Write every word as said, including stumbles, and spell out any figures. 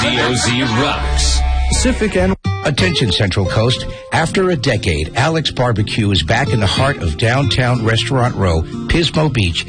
C O Z rocks. Pacific and attention Central Coast. After a decade, Alex Barbecue is back in the heart of downtown Restaurant Row, Pismo Beach,